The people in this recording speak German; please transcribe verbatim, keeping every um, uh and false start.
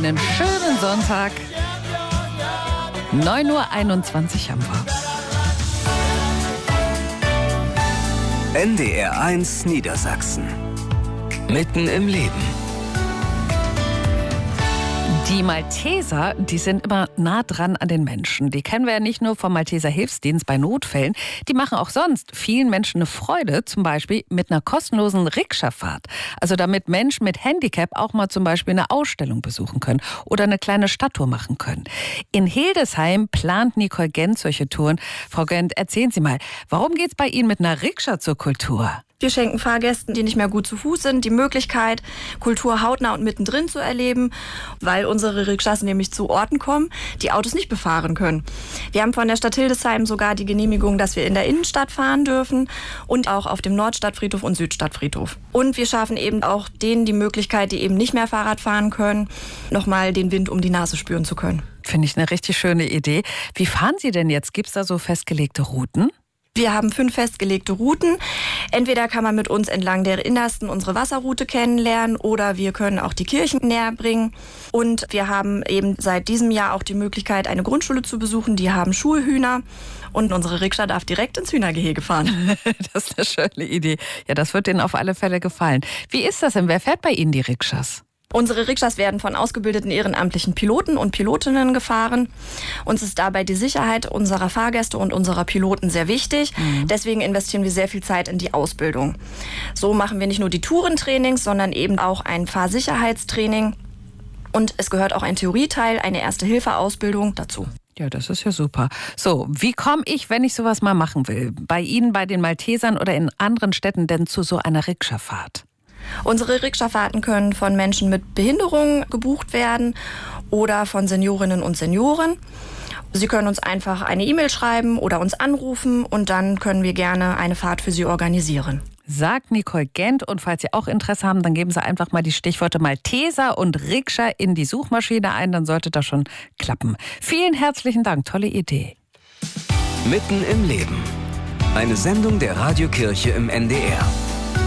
einen schönen Sonntag. neun Uhr einundzwanzig haben wir. N D R eins Niedersachsen. Mitten im Leben. Die Malteser, die sind immer nah dran an den Menschen. Die kennen wir ja nicht nur vom Malteser Hilfsdienst bei Notfällen. Die machen auch sonst vielen Menschen eine Freude, zum Beispiel mit einer kostenlosen Rikscha-Fahrt. Also damit Menschen mit Handicap auch mal zum Beispiel eine Ausstellung besuchen können oder eine kleine Stadttour machen können. In Hildesheim plant Nicole Gent solche Touren. Frau Gent, erzählen Sie mal, warum geht's bei Ihnen mit einer Rikscha zur Kultur? Wir schenken Fahrgästen, die nicht mehr gut zu Fuß sind, die Möglichkeit, Kultur hautnah und mittendrin zu erleben, weil unsere Rikschas nämlich zu Orten kommen, die Autos nicht befahren können. Wir haben von der Stadt Hildesheim sogar die Genehmigung, dass wir in der Innenstadt fahren dürfen und auch auf dem Nordstadtfriedhof und Südstadtfriedhof. Und wir schaffen eben auch denen die Möglichkeit, die eben nicht mehr Fahrrad fahren können, nochmal den Wind um die Nase spüren zu können. Finde ich eine richtig schöne Idee. Wie fahren Sie denn jetzt? Gibt es da so festgelegte Routen? Wir haben fünf festgelegte Routen. Entweder kann man mit uns entlang der Innersten unsere Wasserroute kennenlernen oder wir können auch die Kirchen näher bringen. Und wir haben eben seit diesem Jahr auch die Möglichkeit, eine Grundschule zu besuchen. Die haben Schulhühner und unsere Rikscha darf direkt ins Hühnergehege fahren. Das ist eine schöne Idee. Ja, das wird Ihnen auf alle Fälle gefallen. Wie ist das denn? Wer fährt bei Ihnen die Rikschas? Unsere Rikschas werden von ausgebildeten ehrenamtlichen Piloten und Pilotinnen gefahren. Uns ist dabei die Sicherheit unserer Fahrgäste und unserer Piloten sehr wichtig. Mhm. Deswegen investieren wir sehr viel Zeit in die Ausbildung. So machen wir nicht nur die Tourentrainings, sondern eben auch ein Fahrsicherheitstraining. Und es gehört auch ein Theorieteil, eine Erste-Hilfe-Ausbildung dazu. Ja, das ist ja super. So, wie komme ich, wenn ich sowas mal machen will, bei Ihnen, bei den Maltesern oder in anderen Städten denn zu so einer Rikscha-Fahrt? Unsere Rikscha-Fahrten können von Menschen mit Behinderung gebucht werden oder von Seniorinnen und Senioren. Sie können uns einfach eine E-Mail schreiben oder uns anrufen und dann können wir gerne eine Fahrt für Sie organisieren. Sagt Nicole Gent, und falls Sie auch Interesse haben, dann geben Sie einfach mal die Stichworte Malteser und Rikscha in die Suchmaschine ein, dann sollte das schon klappen. Vielen herzlichen Dank, tolle Idee. Mitten im Leben. Eine Sendung der Radiokirche im N D R.